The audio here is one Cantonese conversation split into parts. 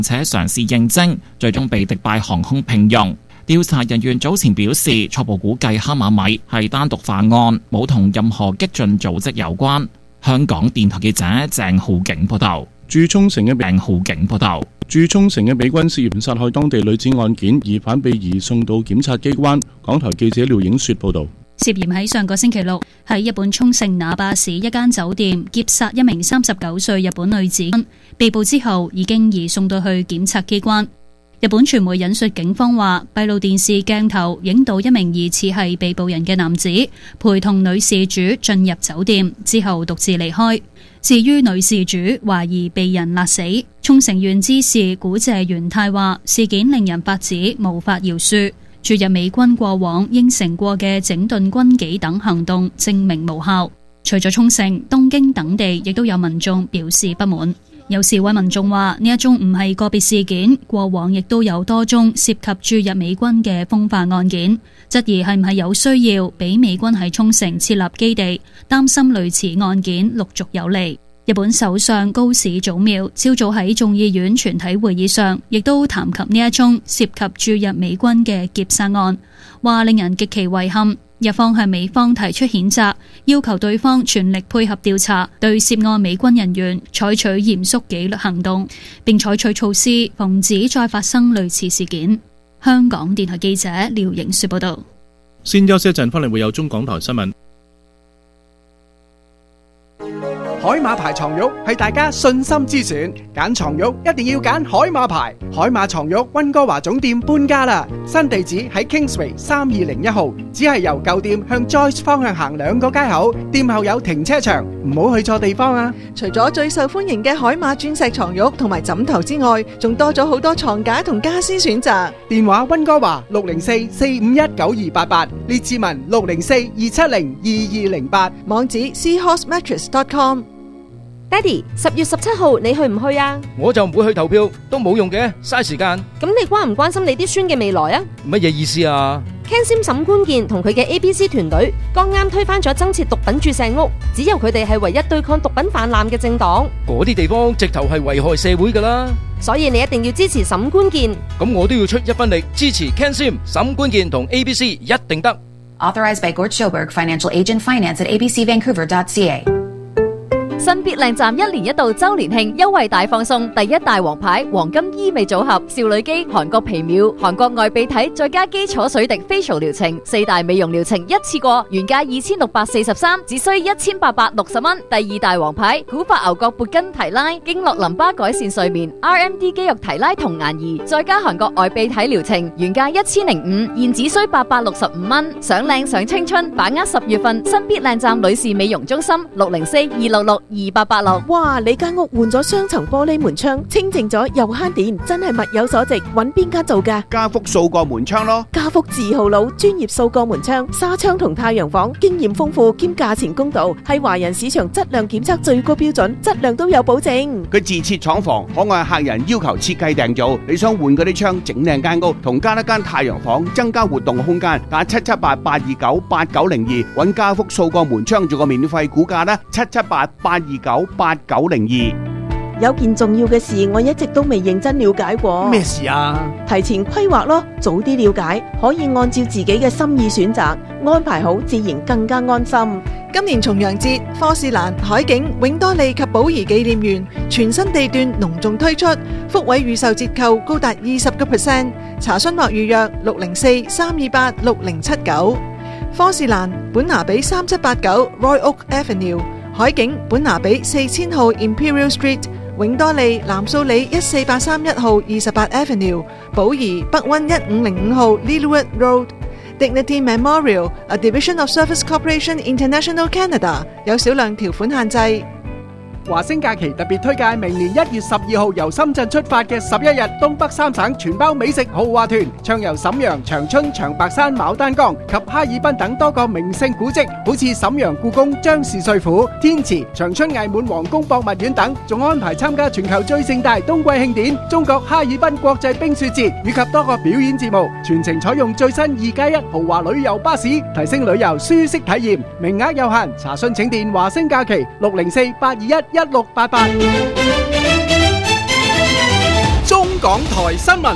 且嘗試應徵，最終被迪拜航空聘用。調查人員早前表示，初步估計哈馬米係單獨犯案，冇同任何激進組織有關。香港電台記者鄭浩景報道。 駐沖繩嘅美軍涉嫌殺害當地女子案件，疑犯被移送到檢察機關。港台記者廖影雪報道。 涉嫌喺上個星期六喺日本沖繩那霸市一間酒店劫殺一名39歲日本女子，被捕之後已經移送到去檢察機關。日本傳媒引述警方話，閉路電視鏡頭影到一名疑似係被捕人嘅男子陪同女事主進入酒店之後獨自離開。至於女事主懷疑被人勒死，沖繩縣知事古謝元太話，事件令人髮指，無法饒恕。駐日美軍過往應承過嘅整頓軍紀等行動證明無效。除咗沖繩、東京等地，亦都有民眾表示不滿。有示威民眾話，呢一宗唔係個別事件，過往亦都有多宗涉及駐日美軍嘅風化案件，質疑係唔係有需要俾美軍喺沖繩設立基地，擔心類似案件陸續有嚟。日本首相高市早苗朝早喺眾議院全體會議上，亦都談及呢一宗涉及駐日美軍嘅劫殺案，話令人極其遺憾。日方向美方提出譴責，要求對方全力配合調查，對涉案美軍人員採取嚴肅紀律行動，並採取措施防止再發生類似事件。香港電台記者廖影雪報道。 先休息一陣，翻嚟會有中港台新聞。 海馬牌床褥係大家信心之選，揀床褥一定要揀海馬牌。海馬床褥溫哥華總店搬家啦，新地址喺 Kingsway 3201號，只係由舊店向 Joyce 方向行2個街口，店後有停車場，唔好去錯地方啊！ 除咗最受歡迎嘅海馬鑽石床褥同埋枕頭之外，仲多咗好多床架同家私選擇。 電話溫哥華604-451-9288，列治文604-270-2208， 網址 seahorsemattress.com。 爹哋，10月17號你去唔去啊？ 我就唔會去投票，都冇用嘅，嘥時間。 咁你關唔關心你啲孫嘅未來啊？ 乜嘢意思啊？ Ken Sim 沈官健同佢嘅 ABC 團隊剛啱推翻咗增設毒品注射屋，只有佢哋係唯一對抗毒品氾濫嘅政黨。 嗰啲地方直頭係危害社會㗎啦， 所以你一定要支持沈官健。 咁我都要出一分力支持 Ken Sim 沈官健同 ABC 一定得。 Authorized by Gort Schoberg, Financial Agent Finance at abcvancouver.ca。 新必靚站1年1度周年慶優惠大放送，第一大王牌黃金醫美組合，少女肌、韓國皮秒、韓國外鼻體，再加基礎水滴 facial 療程，4大美容療程一次過，原價2643，只需1860蚊。第二大王牌古法牛角勃根提拉，經絡淋巴改善睡眠 ，RMD 肌肉提拉同顏儀，再加韓國外鼻體療程，原價1005，現只需865蚊。想靚想青春，把握10月份新必靚站女士美容中心604-266-2886。 哇！你間屋換咗雙層玻璃門窗，清淨咗又慳電，真係物有所值。揾邊間做㗎？ 家福掃過門窗咯。 家福字號佬，專業掃過門窗、紗窗同太陽房，經驗豐富兼價錢公道，係華人市場質量檢測最高標準，質量都有保證。 佢自設廠房，可按客人要求設計訂造。你想換嗰啲窗，整靚間屋，同加一間太陽房，增加活動空間，打778-829-8902，揾家福掃過門窗做個免費估價啦，778-829-8902。 有件重要嘅事，我一直都未認真了解過。 咩事啊？ 提前規劃咯，早啲了解，可以按照自己嘅心意選擇，安排好自然更加安心。 今年重陽節，科士蘭、海景、永多利及寶儀紀念園全新地段隆重推出，福位預售折扣高達20%，查詢或預約604-328-6079。科士蘭本拿比3789 Roy Oak Avenue， 海景本拿比4000號 Imperial Street， 永多利藍素里14831號28 Avenue， 寶儀北溫1505號 Lillooet Road。Dignity Memorial, a division of Service Corporation International Canada， 有少量條款限制。 華星假期特別推介明年1月12號由深圳出發嘅11日東北三省全包美食豪華團，暢遊瀋陽、長春、長白山、牡丹江及哈爾濱等多個名勝古蹟，好似瀋陽故宮、張氏帥府、天池、長春藝滿皇宮博物院等，仲安排參加全球最盛大冬季慶典中國哈爾濱國際冰雪節以及多個表演節目，全程採用最新2+1豪華旅遊巴士，提升旅遊舒適體驗，名額有限，查詢請電華星假期604-821-1688。中港台新聞。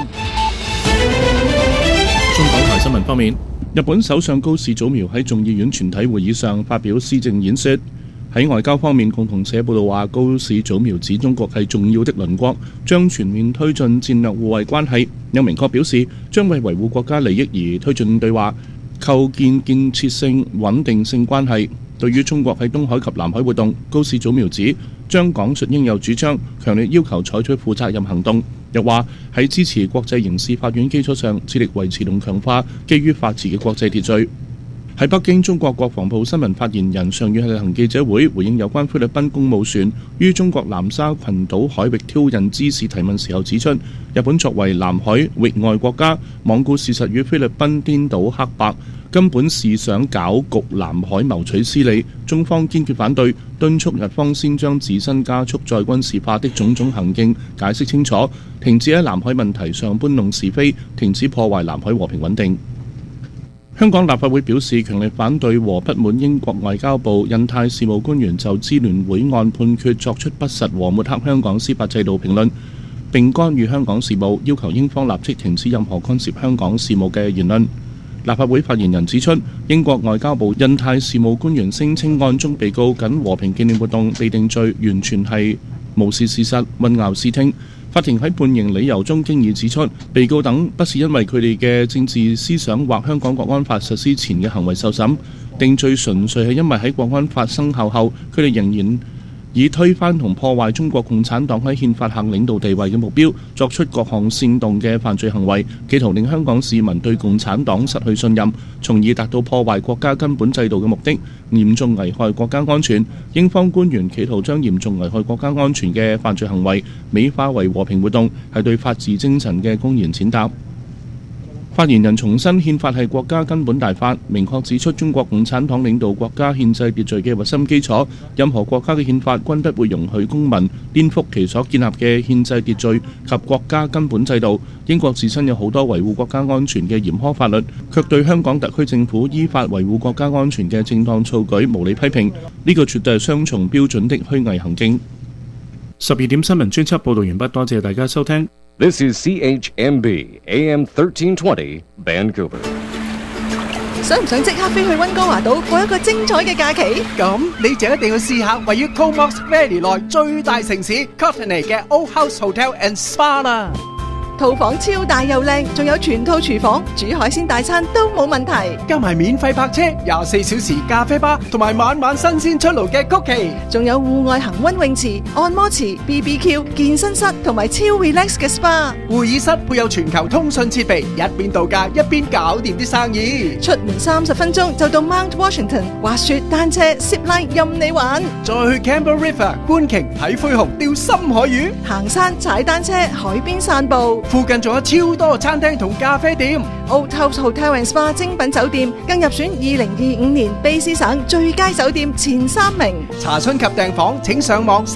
中港台新聞方面，日本首相高市早苗喺眾議院全體會議上發表施政演說。喺外交方面，共同社報道話，高市早苗指中國係重要的鄰國，將全面推進戰略互惠關係，又明確表示將為維護國家利益而推進對話，構建建設性、穩定性關係。對於中國喺東海及南海活動，高市早苗指將講述應有主張，強烈要求採取負責任行動。又話喺支持國際刑事法院基礎上，致力維持同強化基於法治嘅國際秩序。喺北京，中國國防部新聞發言人上月例行記者會回應有關菲律賓公務船於中國南沙群島海域挑釁之事提問時候指出，日本作為南海域外國家，罔顧事實與菲律賓顛倒黑白，根本是想搞局南海謀取私利。中方堅決反對，敦促日方先將自身加速再軍事化的種種行徑解釋清楚，停止喺南海問題上搬弄是非，停止破壞南海和平穩定。香港立法會表示強烈反對和不滿英國外交部印太事務官員就支聯會案判決作出不實和抹黑香港司法制度評論，並干預香港事務，要求英方立即停止任何干涉香港事務嘅言論。立法會發言人指出，英國外交部印太事務官員聲稱案中被告僅和平紀念活動被定罪，完全係無視事實、混淆視聽。法庭喺判刑理由中經已指出，被告等不是因為佢哋嘅政治思想或香港國安法實施前嘅行為受審，定罪純粹係因為喺國安法生效後，佢哋仍然以推翻同破壞中國共產黨喺憲法下領導地位嘅目標，作出各項煽動嘅犯罪行為，企圖令香港市民對共產黨失去信任，從而達到破壞國家根本制度嘅目的，嚴重危害國家安全。英方官員企圖將嚴重危害國家安全嘅犯罪行為美化為和平活動，係對法治精神嘅公然踐踏。發言人重申憲法係國家根本大法，明確指出中國共產黨領導國家憲制秩序嘅核心基礎，任何國家嘅憲法均不會容許公民顛覆其所建立嘅憲制秩序及國家根本制度。英國自身有好多維護國家安全嘅嚴苛法律，卻對香港特區政府依法維護國家安全嘅正當措舉無理批評，呢個絕對係雙重標準的虛偽行徑。12點新聞專輯報導完畢，多謝大家收聽。 This is CHMB AM 1320 Vancouver。 想唔想即刻飛去溫哥華島過一個精彩嘅假期？ 咁你就一定要試下位於 Comox Valley 內最大城市 Courtenay 嘅 Old House Hotel and Spa 啦。 套房超大又靚，仲有全套廚房，煮海鮮大餐都冇問題。 加埋免費泊車、24小時咖啡吧，同埋晚晚新鮮出爐嘅曲奇， 仲有戶外恒溫泳池、按摩池、BBQ、健身室同埋超 relax 嘅 SPA。 會議室配有全球通訊設備，一邊度假一邊搞掂啲生意。 出門30分鐘就到 Mount Washington， 滑雪、單車、zipline 任你玩。 再去 Campbell River 觀鯨、睇灰熊、釣深海魚， 行山、踩單車、海邊散步。 附近仲有超多餐廳同咖啡店。 Old House Hotel and Spa 精品酒店更入選2025年卑詩省最佳酒店前3名。 查詢及訂房請上網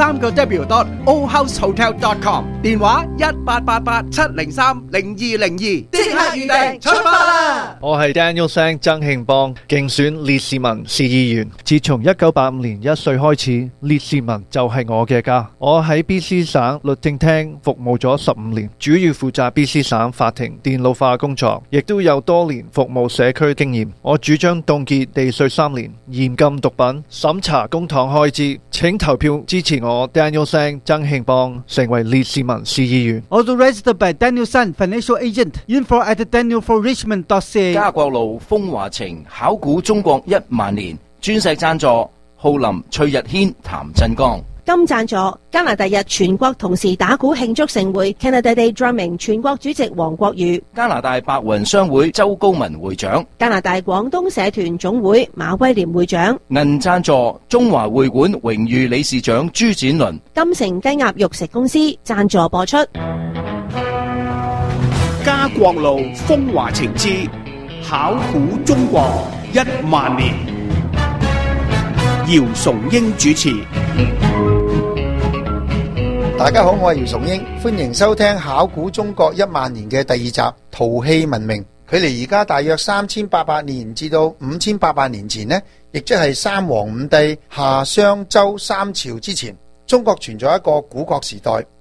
3w.oldhousehotel.com， 電話1888-703-0202，即刻預訂出發啦！ 我係 Daniel Sang 曾慶邦，競選列士文市議員。自從1985年1歲開始，列士文就係我嘅家。我喺 BC 省律政廳服務咗15年，主要負責 BC 省法庭電腦化工作，亦都有多年服務社區經驗。我主張凍結地稅3年，嚴禁毒品，審查公帑開支。請投票支持我 Daniel Sang 曾慶邦成為列士文市議員。 Also registered by Daniel Sang Financial Agent. Info at danielforrichmond.ca。 家國路風華情考古中國1萬年，鑽石贊助浩林、崔日軒、譚振剛。 金贊助加拿大日全國同時打鼓慶祝盛會 Canada Day Drumming 全國主席黃國宇， 加拿大白雲商會周高文會長， 加拿大廣東社團總會馬威廉會長。 銀贊助中華會館榮譽理事長朱展倫。 金城雞鴨肉食公司贊助播出。 家國路風華情之考古中國1萬年，姚崇英主持。 大家好，我係姚崇英，歡迎收聽考古中國1萬年嘅第2集陶器文明。距離而家大約3800年至到5800年前呢，亦即係三皇五帝夏商周三朝之前，中國存在一個古國時代。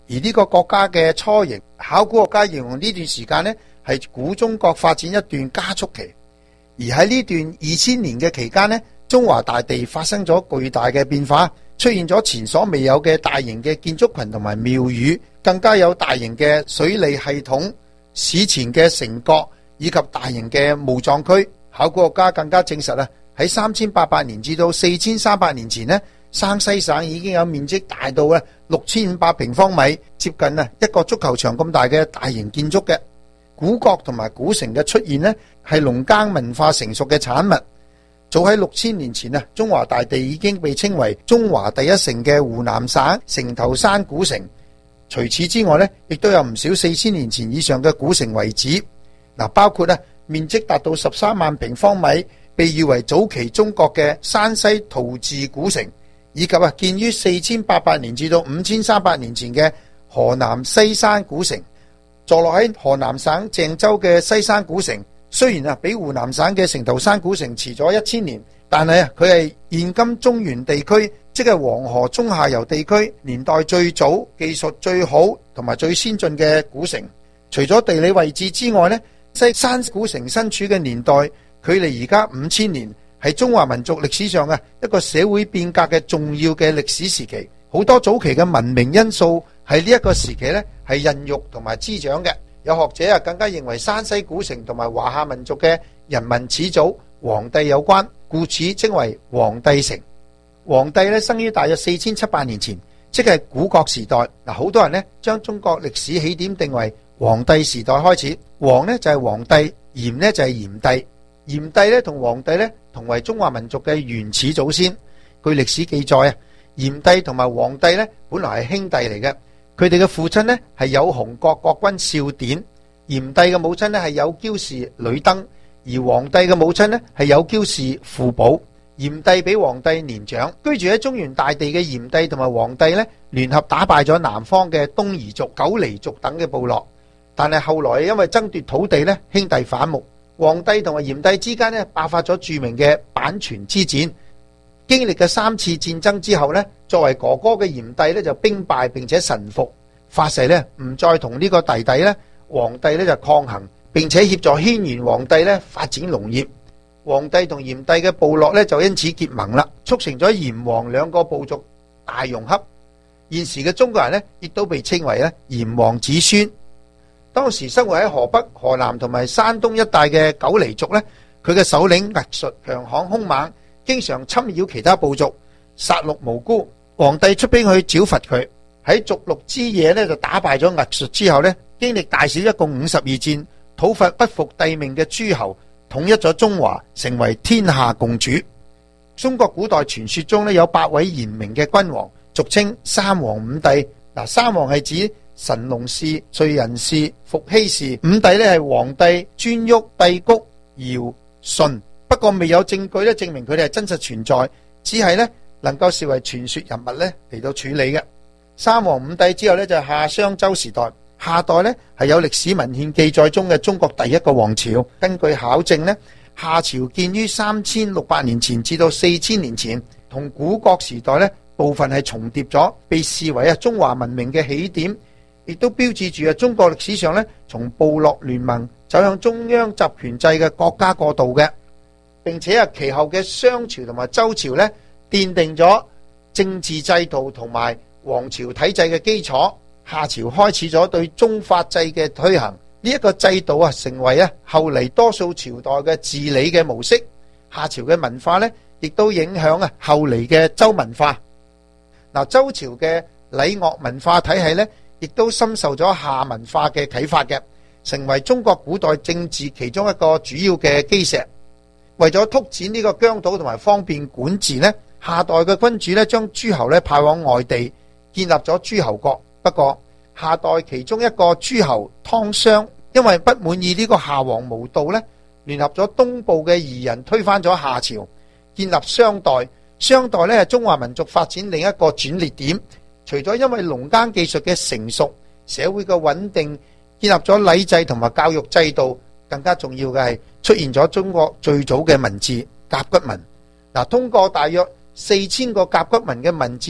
而呢個國家嘅雛形，考古學家形容呢段時間呢係古中國發展一段加速期。而喺呢段2000年嘅期間呢，中華大地發生咗巨大嘅變化，出現咗前所未有嘅大型嘅建築群同埋廟宇，更加有大型嘅水利系統、史前嘅城郭以及大型嘅墓葬區。考古學家更加證實喺3800年至到4300年前呢，山西省已經有面積大到6500平方米，接近一個足球場咁大嘅大型建築嘅。古國同埋古城嘅出現呢，係農耕文化成熟嘅產物。早喺6000年前中華大地已經被稱為中華第一城嘅湖南省城頭山古城。除此之外呢，亦都有唔少4000年前以上嘅古城遺址。包括面積達到13萬平方米，被譽為早期中國嘅山西陶寺古城，以及建於4800年至到5300年前嘅河南西山古城。坐落喺河南省鄭州嘅西山古城，雖然比湖南省嘅城頭山古城遲咗1000年，但係佢係現今中原地區，即係黃河中下游地區年代最早、技術最好同埋最先進嘅古城。除咗地理位置之外呢，西山古城身處嘅年代距離而家5000年，係中華民族歷史上一個社會變革嘅重要嘅歷史時期。好多早期嘅文明因素喺呢一個時期係孕育同埋滋長嘅。有學者更加認為山西古城同埋華夏民族嘅人民始祖黃帝有關，故此稱為黃帝城。黃帝生於大約4700年前，即係古國時代。好多人將中國歷史起點定為黃帝時代開始。黃就係黃帝，炎就係炎帝。炎帝同黃帝同為中華民族嘅原始祖先。據歷史記載炎帝同埋黃帝本來係兄弟嚟嘅。佢哋嘅父親係有熊國國君少典，炎帝嘅母親係有嬌氏呂登，而黃帝嘅母親係有嬌氏傅寶。炎帝比黃帝年長，居住喺中原大地嘅炎帝同埋黃帝聯合打敗咗南方嘅東夷族、九黎族等嘅部落，但係後來因為爭奪土地兄弟反目，黃帝同埋炎帝之間爆發咗著名嘅阪泉之戰。經歷嘅3次戰爭之後作為哥哥嘅炎帝就兵敗並且臣服，發誓唔再同呢個弟弟黃帝就抗衡，並且協助軒轅黃帝發展農業。黃帝同炎帝嘅部落就因此結盟啦，促成咗炎黃兩個部族大融合。現時嘅中國人亦都被稱為炎黃子孫。當時生活喺河北、河南同埋山東一帶嘅九黎族佢嘅首領齷齪強悍兇猛，經常侵擾其他部族，殺戮無辜。黃帝出兵去剿伐佢，喺逐鹿之夜就打敗咗齷齪之後經歷大小一共52戰，討伐不服帝命嘅諸侯，統一咗中華，成為天下共主。中國古代傳說中有8位賢明嘅君王，俗稱三皇五帝。三皇係指神農氏、燧人氏、伏羲氏，五帝係黃帝、顓頊、帝嚳、堯、舜。不過未有證據證明佢哋係真實存在，只係能夠視為傳說人物嚟到處理嘅。三皇五帝之後就係夏商周時代，夏代係有歷史文獻記載中嘅中國第一個王朝。根據考證夏朝建於3600年前至到4000年前，同古國時代部分係重疊咗，被視為中華文明嘅起點，亦都標誌住中國歷史上從部落聯盟走向中央集權制嘅國家過渡嘅。並且其後嘅商朝同埋周朝奠定咗政治制度同埋王朝體制嘅基礎。夏朝開始咗對宗法制嘅推行，呢一個制度成為後嚟多數朝代嘅治理嘅模式。夏朝嘅文化亦都影響後嚟嘅周文化。周朝嘅禮樂文化體系亦都深受咗夏文化嘅啟發嘅，成為中國古代政治其中一個主要嘅基石。為咗拓展呢個疆土同埋方便管治夏代嘅君主將諸侯派往外地，建立咗諸侯國。不過夏代其中一個諸侯湯商，因為不滿意呢個夏王無道聯合咗東部嘅夷人推翻咗夏朝，建立商代。商代係中華民族發展另一個轉捩點。除咗因為農耕技術嘅成熟、社會嘅穩定，建立咗禮制同埋教育制度，更加重要嘅係出現咗中國最早嘅文字甲骨文。通過大約4000個甲骨文嘅文字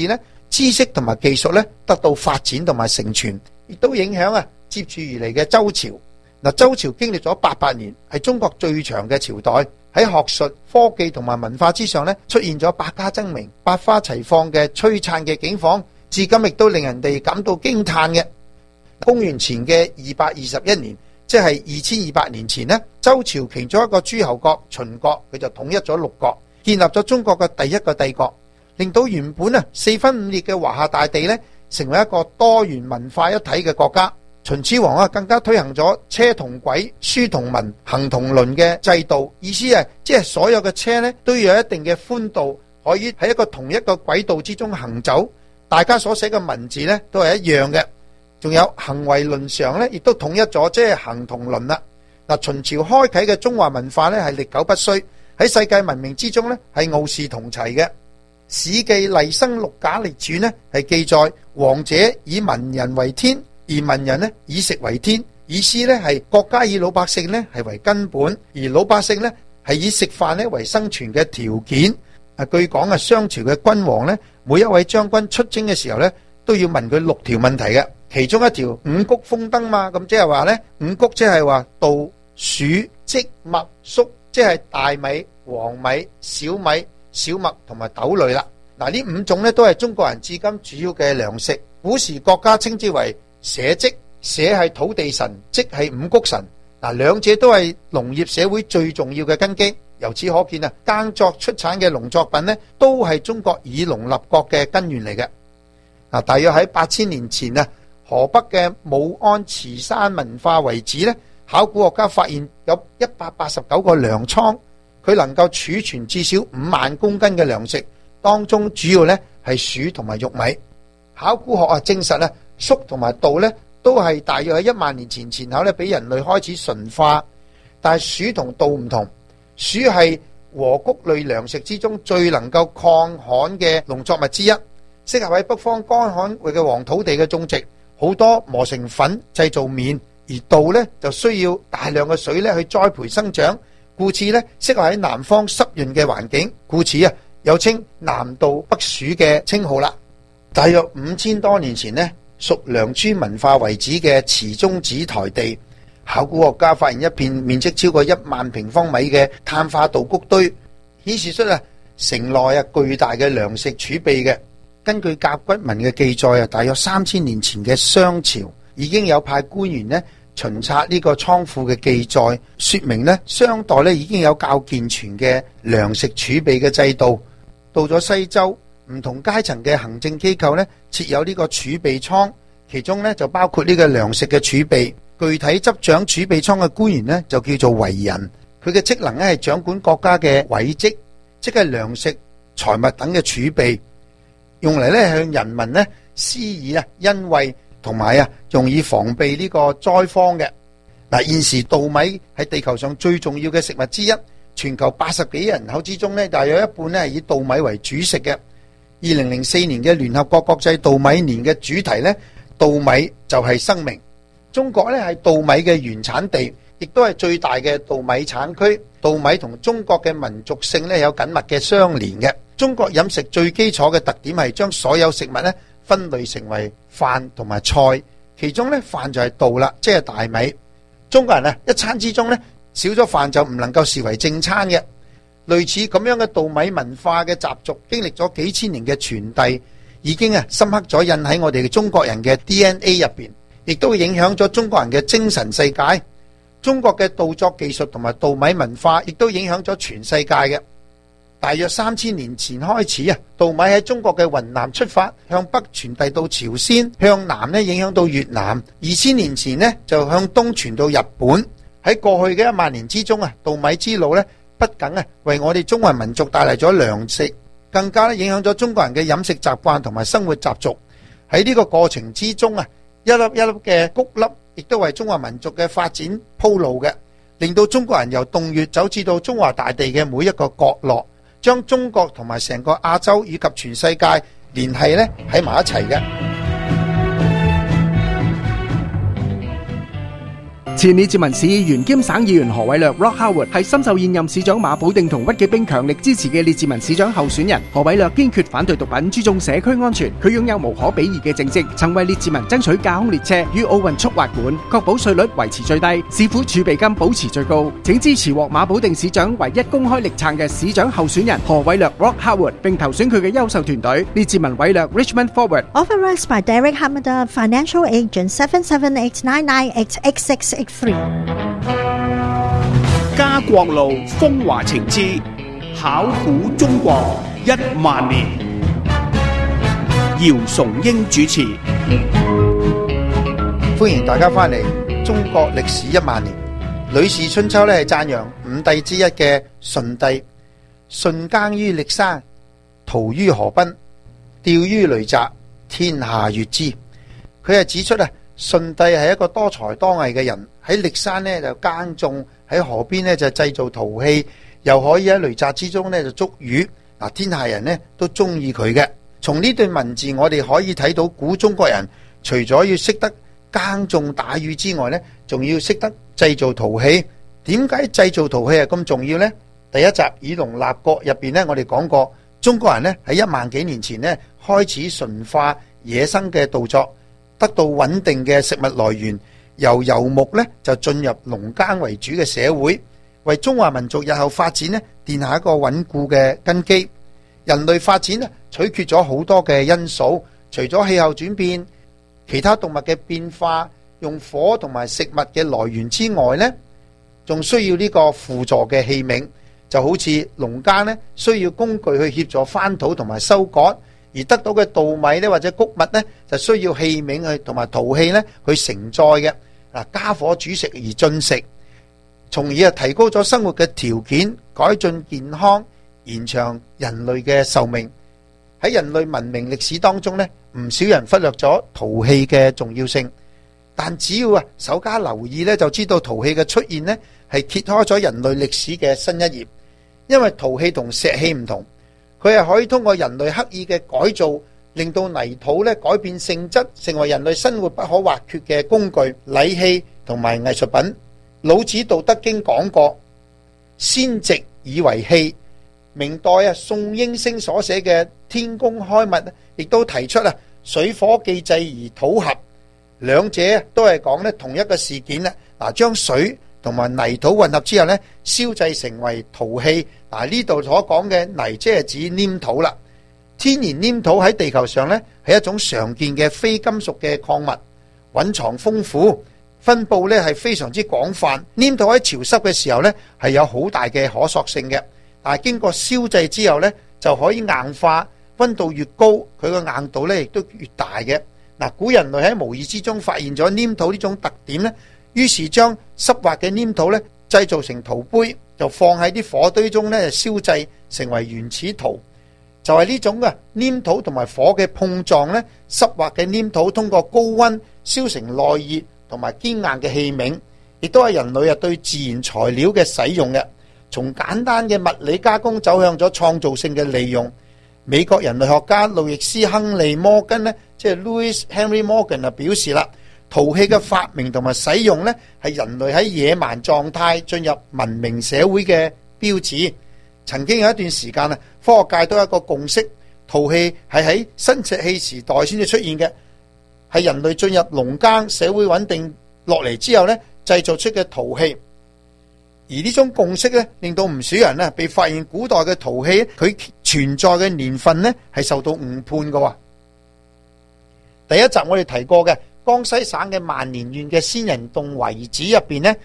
知識同埋技術咧得到發展同埋承傳，亦都影響接住而嚟嘅周朝。嗱，周朝經歷咗800年，係中國最長嘅朝代。喺學術、科技同埋文化之上咧，出現咗百家爭鳴、百花齊放嘅璀璨嘅景況，至今亦都令人哋感到驚嘆嘅。公元前嘅221年，即係2200年前呢，周朝其中一個諸侯國秦國，佢就統一咗6國，建立咗中國嘅第一個帝國，令到原本4分5裂嘅華夏大地呢，成為一個多元文化一體嘅國家。秦始皇更加推行咗車同軌、書同文、行同倫嘅制度，意思係即係所有嘅車呢都要有一定嘅寬度，可以喺同一個軌道之中行走。大家所寫嘅文字呢都係一樣嘅。仲有行為倫常呢，亦都統一咗，即係行同倫啦。嗱，秦朝開啟嘅中華文化呢係歷久不衰，喺世界文明之中呢係傲視同齊嘅。《史記·厲生陸賈列傳》呢係記載王者以文人為天。而文人呢以食為天，意思呢係國家以老百姓呢係為根本，而老百姓呢係以食飯呢為生存嘅條件。據講商朝嘅君王呢，每一位將軍出征嘅時候呢，都要問佢6條問題嘅，其中一條五穀豐登嘛，咁即係話呢，五穀即係話稻、黍、稷、麥、粟，即係大米、黃米、小米、小麥同埋豆類啦。嗱，呢5種呢都係中國人至今主要嘅糧食。古時國家稱之為社稷，社係土地神，稷係五穀神。嗱，兩者都係農業社會最重要嘅根基。由此可見耕作出產嘅農作品呢，都係中國以農立國嘅根源嚟嘅。嗱，大約喺8000年前河北嘅武安慈山文化遺址呢，考古學家發現有189個糧倉，佢能夠儲存至少5萬公斤嘅糧食，當中主要呢係黍同埋玉米。考古學證實粟同埋稻呢都係大約喺1萬年前後呢俾人類開始馴化。但係黍同稻唔同，黍係禾谷類糧食之中最能夠抗旱嘅農作物之一，適合喺北方乾旱域嘅黃土地嘅種植，好多磨成粉製造麵。而稻呢就需要大量嘅水呢去栽培生長，故此呢適合喺南方濕潤嘅環境，故此有稱南稻北黍嘅稱號啦。大約5000多年前呢，屬良渚文化遺址嘅池中子台地，考古學家發現一片面積超過1萬平方米嘅碳化稻谷堆，顯示出城內巨大嘅糧食儲備嘅。根據甲骨文嘅記載大約3000年前嘅商朝已經有派官員呢巡察呢個倉庫嘅記載，說明呢商代呢已經有較健全嘅糧食儲備嘅制度。到咗西周，唔同階層嘅行政機構呢設有呢個儲備倉，其中呢就包括呢個糧食嘅儲備。具體執掌儲備倉嘅官員呢就叫做遺人，佢嘅職能呢係掌管國家嘅委職，即係糧食、財物等嘅儲備，用嚟呢向人民呢施以恩惠，同埋用以防備呢個災荒嘅。嗱，現時稻米係地球上最重要嘅食物之一，全球80幾億人口之中呢，大約一半呢係以稻米為主食嘅。2004年嘅聯合國國際稻米年嘅主題呢，稻米就係生命。中國呢係稻米嘅原產地，亦都係最大嘅稻米產區。稻米同中國嘅民族性呢有緊密嘅相連嘅。中國飲食最基礎嘅特點係將所有食物呢分類成為飯同埋菜，其中呢飯就係稻啦，即係大米。中國人一餐之中呢少咗飯就唔能夠視為正餐嘅。類似咁樣嘅稻米文化嘅習俗，經歷咗幾千年嘅傳遞，已經深刻咗印喺我哋嘅中國人嘅 DNA 入邊，亦都影響咗中國人嘅精神世界。中國嘅稻作技術同埋稻米文化，亦都影響咗全世界嘅。大約3000年前開始稻米喺中國嘅雲南出發，向北傳遞到朝鮮，向南呢影響到越南。2000年前呢就向東傳到日本。喺過去嘅1萬年之中稻米之路呢不僅為我哋中華民族帶嚟咗糧食，更加影響咗中國人嘅飲食習慣同埋生活習俗。喺呢個過程之中一粒一粒嘅穀粒，亦都為中華民族嘅發展鋪路嘅，令到中國人由洞穴走至到中華大地嘅每一個角落，將中國同埋成個亞洲以及全世界聯繫呢喺埋一齊嘅。 前列治文市議員兼省議員何偉略 Rock Howard 係深受現任市長馬寶定同屈紀冰強力支持嘅列治文市長候選人。何偉略堅決反對毒品，注重社區安全。佢擁有無可比擬嘅政績，曾為列治文爭取架空列車於奧運速滑館，確保稅率維持最低，市府儲備金保持最高。請支持獲馬寶定市長唯一公開力撐嘅市長候選人何偉略 Rock Howard， 並投選佢嘅優秀團隊列治文偉略 Richmond Forward。 Authorized by Derek Hamada, Financial Agent 77899886683。 家國路風華情之考古中國10000年，姚崇英主持。 歡迎大家翻嚟中國歷史10000年。呂氏春秋咧係讚揚五帝之一嘅舜帝。舜耕於歷山，陶於河濱，釣於雷澤，天下悅之。佢係指出啊，舜帝係一個多才多藝嘅人，喺歷山呢就耕種，喺河邊呢就製造陶器，又可以喺雷澤之中呢就捉魚。嗱，天下人呢都中意佢嘅。從呢段文字我哋可以睇到古中國人除咗要識得耕種打魚之外呢，仲要識得製造陶器。點解製造陶器係咁重要呢？第一集以農立國入邊呢，我哋講過中國人呢喺1萬幾年前呢開始馴化野生嘅稻作，得到穩定嘅食物來源，由游牧呢就進入農耕為主嘅社會，為中華民族日後發展呢奠下一個穩固嘅根基。人類發展呢取決咗好多嘅因素，除咗氣候轉變、其他動物嘅變化、用火同埋食物嘅來源之外呢，仲需要呢個輔助嘅器皿。就好似農耕呢需要工具去協助翻土同埋收割，而得到嘅稻米呢或者穀物呢就需要器皿去同埋陶器呢去承載嘅。嗱，加火煮食而進食，從而提高咗生活嘅條件，改進健康，延長人類嘅壽命。喺人類文明歷史當中呢，唔少人忽略咗陶器嘅重要性，但只要稍加留意呢，就知道陶器嘅出現呢係揭開咗人類歷史嘅新一頁。因為陶器同石器唔同，佢係可以通過人類刻意嘅改造，令到泥土咧改變性質，成為人類生活不可或缺嘅工具、禮器同埋藝術品。老子《道德經》講過：先植以為器。明代宋應星所寫嘅《天工開物》亦都提出水火既濟而土合，兩者都係講同一個事件啦。嗱，將水同埋泥土混合之後呢，燒製成為陶器。嗱，呢度所講嘅泥即係指黏土啦。天然黏土喺地球上呢係一種常見嘅非金屬嘅礦物，蘊藏豐富，分佈呢係非常之廣泛。黏土喺潮濕嘅時候呢係有好大嘅可塑性嘅，但係經過燒製之後呢就可以硬化，溫度越高佢個硬度呢亦都越大嘅。嗱，古人類喺無意之中發現咗黏土呢種特點呢，於是將濕滑嘅黏土呢製造成陶杯，就放喺啲火堆中呢燒製，成為原始陶。就係呢種黏土同埋火嘅碰撞呢，濕滑嘅黏土通過高溫燒成耐熱同埋堅硬嘅器皿，亦都係人類對自然材料嘅使用嘅。從簡單嘅物理加工走向咗創造性嘅利用。美國人類學家路易斯·亨利·摩根呢，即係 Louis Henry Morgan 表示啦，陶器嘅發明同埋使用呢，係人類喺野蠻狀態進入文明社會嘅標誌。曾經有一段時間科學界都有一個共識，陶器係喺新石器時代先至出現嘅，係人類進入農耕社會穩定落嚟之後呢製造出嘅陶器。而呢種共識呢，令到唔少人被發現古代嘅陶器佢存在嘅年份呢係受到誤判嘅。第一集我哋提過嘅江西省嘅萬年縣嘅仙人洞遺址入邊呢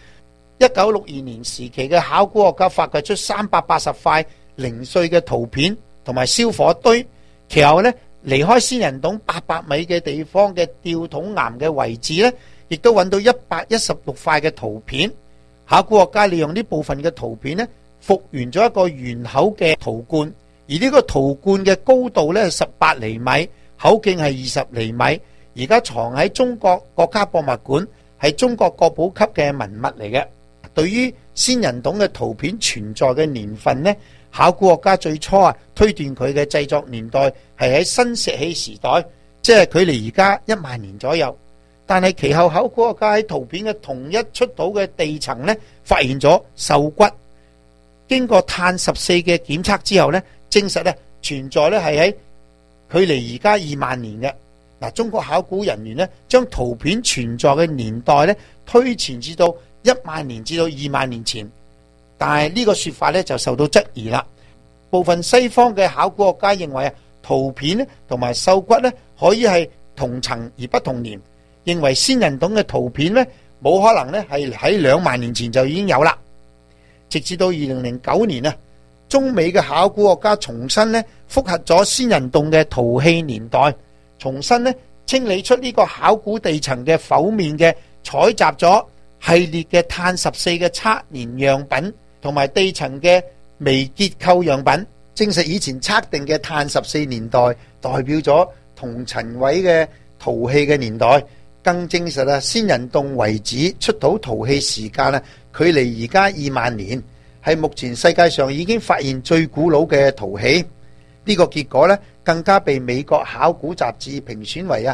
，1962年時期嘅考古學家發掘出380塊零碎嘅陶片同埋燒火堆，其後呢離開仙人洞800米嘅地方嘅吊桶岩嘅遺址呢，亦都揾到116塊嘅陶片。考古學家利用呢部分嘅陶片呢，復原咗一個圓口嘅陶罐，而呢個陶罐嘅高度呢係18厘米，口徑係20厘米，而家藏喺中國國家博物館，係中國國寶級嘅文物嚟嘅。對於仙人洞嘅陶片存在嘅年份呢，考古學家最初推斷佢嘅製作年代係喺新石器時代，即係距離而家1萬年左右。 但係其後考古學家喺圖片嘅同一出土嘅地層呢，發現咗獸骨。經過碳14嘅檢測之後呢，證實呢存在呢係喺距離而家2萬年嘅。嗱，中國考古人員呢將圖片存在嘅年代呢推前至到1萬年至到2萬年前，但係呢個說法呢就受到質疑啦。部分西方嘅考古學家認為啊，圖片呢同埋獸骨呢可以係同層而不同年，認為先人洞嘅圖片呢冇可能呢係喺2萬年前就已經有啦。直至到2009年啊，中美嘅考古學家重新呢複核咗先人洞嘅陶器年代，重新呢清理出呢個考古地層嘅剖面嘅採集咗系列嘅碳14嘅測年樣品，同埋地層嘅微結構樣品，證實以前測定嘅碳14年代代表咗同層位嘅陶器嘅年代，更證實啊先人洞遺址出土陶器時間啊距離而家2萬年，係目前世界上已經發現最古老嘅陶器。呢個結果呢，更加被美國考古雜誌評選為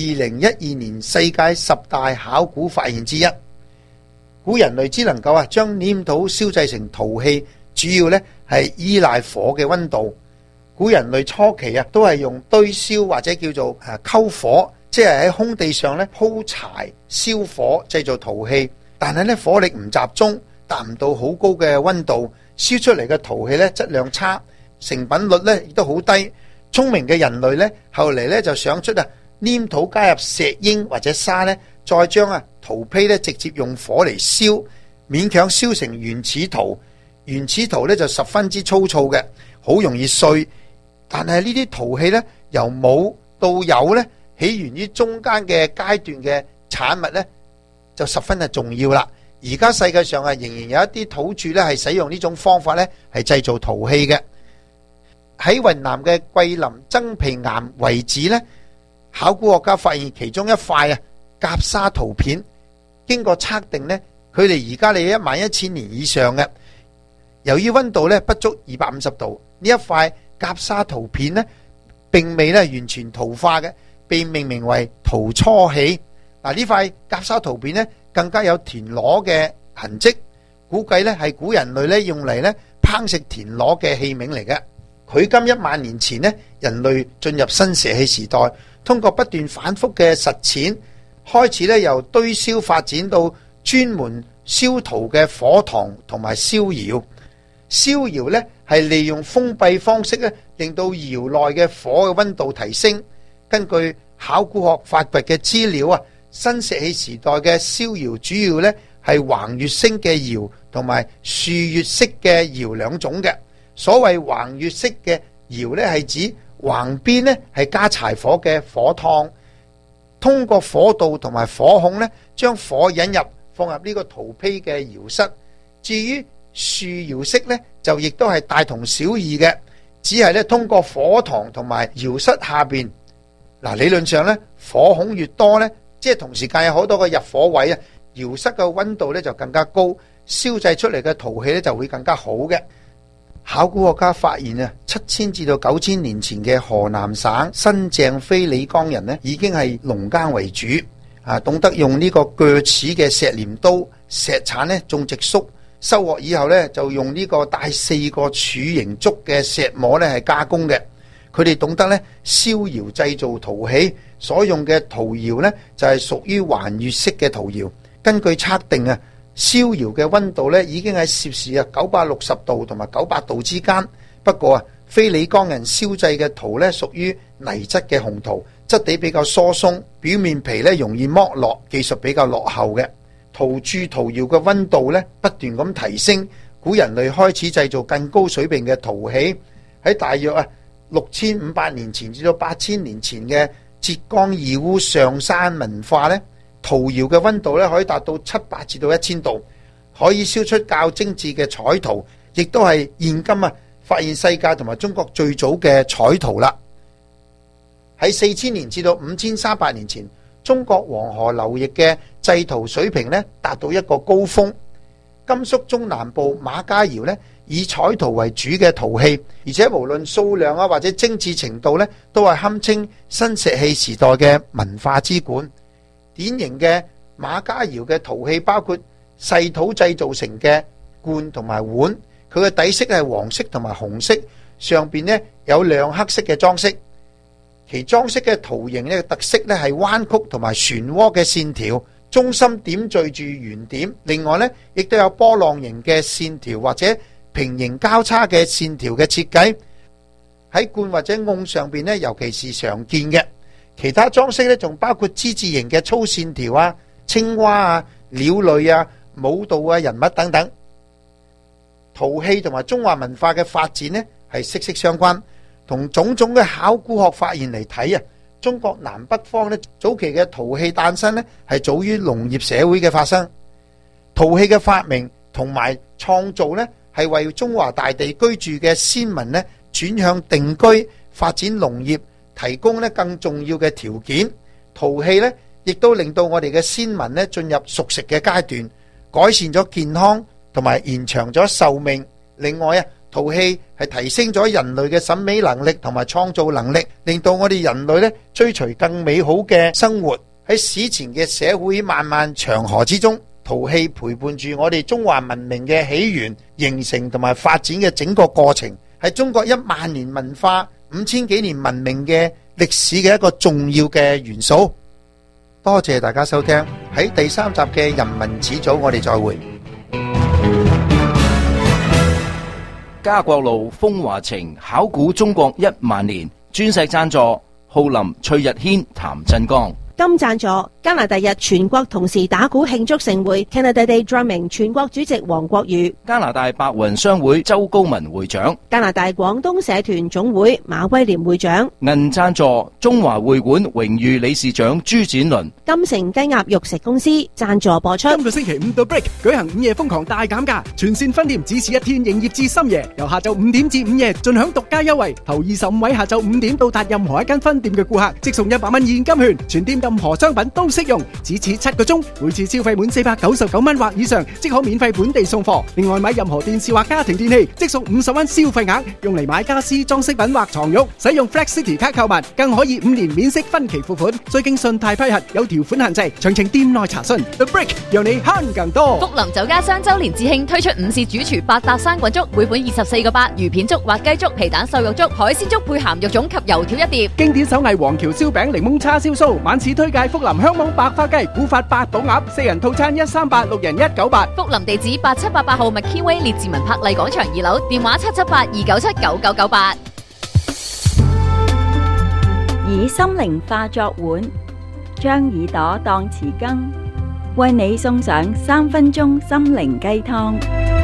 2012年世界10大考古發現之一。古人類只能夠將黏土燒製成陶器，主要呢係依賴火嘅溫度。古人類初期都係用堆燒或者叫做篝火，即係喺空地上呢鋪柴燒火製造陶器。但係呢火力唔集中，達唔到好高嘅溫度，燒出嚟嘅陶器呢質量差，成品率呢亦都好低。聰明嘅人類呢後嚟呢就想出黏土加入石英或者沙呢，再將陶坯呢直接用火嚟燒，勉強燒成原始陶。原始陶呢就十分之粗糙嘅，好容易碎。但係呢啲陶器呢由冇到有呢，起源於中間嘅階段嘅產物呢就十分係重要啦。而家世界上仍然有一啲土著呢係使用呢種方法呢係製造陶器嘅。喺雲南嘅桂林曾皮岩遺址呢，考古學家發現其中一塊甲沙圖片，經過測定呢，距離而家你11000年以上嘅。由於溫度呢不足250度，呢一塊甲沙圖片呢並未呢完全陶化嘅，被命名為陶初器。嗱，呢塊甲沙圖片呢更加有田螺嘅痕跡，估計呢係古人類呢用嚟呢烹食田螺嘅器皿嚟嘅。距今1萬年前呢，人類進入新石器時代，通過不斷反覆嘅實踐，開始呢由堆燒發展到專門燒陶嘅火塘同埋燒窯。燒窯呢係利用封閉方式呢，令到窯內嘅火嘅溫度提升。根據考古學發掘嘅資料新石器時代嘅燒窯主要呢係橫月式嘅窯同埋豎月式嘅窯兩種嘅。所謂橫月式嘅窯呢係指橫邊呢係加柴火嘅火燙，通過火道同埋火孔呢將火引入放入呢個陶坯嘅窯室。至於豎窯式呢就亦都係大同小異嘅，只係呢通過火塘同埋窯室下邊。理論上呢火孔越多呢，即係同時間有好多個入火位窯室嘅溫度呢就更加高，燒製出嚟嘅陶器呢就會更加好嘅。考古學家發現7000至到9000年前嘅河南省新鄭非李江人呢已經係農耕為主，懂得用呢個鋸齒嘅石鐮刀、石鏟呢種植粟，收穫以後呢就用呢個帶4個柱形竹嘅石磨呢係加工嘅。佢哋懂得呢燒窯製造陶器，所用嘅陶窯呢就係屬於環月式嘅陶窯。根據測定燒窯嘅溫度呢已經喺攝氏960度同埋900度之間。不過非李江人燒製嘅陶呢屬於泥質嘅紅陶，質地比較疏鬆，表面皮呢容易剝落，技術比較落後嘅。陶鑄陶窯嘅溫度呢不斷咁提升，古人類開始製造更高水平嘅陶器。喺大約6500年前至到8000年前嘅浙江義烏上山文化呢，陶窯嘅溫度呢可以達到700至到1000度，可以燒出較精緻嘅彩陶，亦都係現今發現世界同埋中國最早嘅彩陶啦。喺4000年至到5300年前，中國黃河流域嘅製陶水平呢達到一個高峰。甘肅中南部馬家窯呢以彩陶為主嘅陶器，而且無論數量或者精緻程度呢都係堪稱新石器時代嘅文化之冠。 典型嘅馬家窯嘅陶器包括細土製造成嘅罐同埋碗，佢嘅底色係黃色同埋紅色，上邊呢有亮黑色嘅裝飾，其裝飾嘅圖形呢特色呢係彎曲同埋漩渦嘅線條，中心點綴住圓點，另外呢亦都有波浪形嘅線條或者平行交叉嘅線條嘅設計，喺罐或者甕上邊呢尤其是常見嘅。其他裝飾呢仲包括之字形嘅粗線條啊、青蛙啊、鳥類啊、舞蹈啊、人物等等。陶器同埋中華文化嘅發展呢係息息相關，同種種嘅考古學發現嚟睇啊，中國南北方呢早期嘅陶器誕生呢係早於農業社會嘅發生。陶器嘅發明同埋創造呢係為中華大地居住嘅先民呢轉向定居、發展農業提供呢更重要嘅條件。陶器呢亦都令到我哋嘅先民呢進入熟食嘅階段，改善咗健康同埋延長咗壽命。另外啊，陶器係提升咗人類嘅審美能力同埋創造能力，令到我哋人類呢追隨更美好嘅生活。喺史前嘅社會漫漫長河之中，陶器陪伴住我哋中華文明嘅起源、形成同埋發展嘅整個過程，係中國10000年文化、5000幾年文明嘅歷史嘅一個重要嘅元素。多謝大家收聽，喺第3集嘅人民始祖，我哋再會。 家國路風華情考古中國10000年，鑽石贊助浩林、崔日軒、譚振剛。 金贊助加拿大日全國同時打鼓慶祝盛會 Canada Day Drumming 全國主席黃國宇， 加拿大白雲商會周高文會長， 加拿大廣東社團總會馬威廉會長。 銀贊助中華會館榮譽理事長朱展倫。 金城雞鴨肉食公司贊助播出。 今個星期5到 Break 舉行午夜瘋狂大減價，全線分店只此一天，營業至深夜，由下晝5點至午夜盡享獨家優惠。頭25位下晝5點到達任何一間分店嘅顧客，即送100蚊現金券，全店任何商品都適用，只此7個鐘，每次消費滿499蚊或以上，即可免費本地送貨。另外買任何電視或家庭電器，即送50蚊消費額，用嚟買家私、裝飾品或床褥。使用 Flex City 卡購物，更可以5年免息分期付款，需經信貸批核，有條款限制。詳情店內查詢。The Break 讓你慳更多。 福林酒家雙週年致慶推出午市主廚百搭生滾粥，每本24個8，魚片粥或雞粥、皮蛋瘦肉粥、海鮮粥配鹹肉粽及油條一碟。 經典手藝黃橋燒餅、檸檬叉燒酥，晚市推介福林香網白花雞、古法八寶鴨，4人套餐138，6人198。 福林地址8788號麥堅威列治文柏麗廣場2樓，電話778-297-9998。 以心靈化作碗，將耳朵當匙羹，為你送上3分鐘心靈雞湯。